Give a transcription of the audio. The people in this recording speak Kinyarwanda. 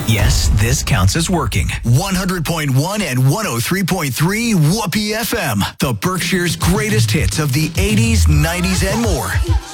Yes, this counts as working. 100.1 and 103.3 Whoopee FM. The Berkshire's greatest hits of the 80s, 90s, and more.